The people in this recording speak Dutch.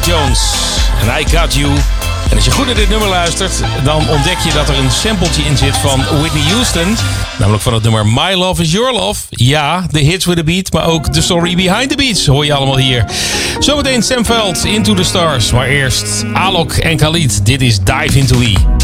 Jones en I Got You. En als je goed naar dit nummer luistert, dan ontdek je dat er een sampletje in zit van Whitney Houston. Namelijk van het nummer My Love Is Your Love. Ja, de hits with a beat, maar ook de story behind the beats hoor je allemaal hier. Zometeen Sam Veld, Into the Stars. Maar eerst Alok en Khalid. Dit is Dive Into We.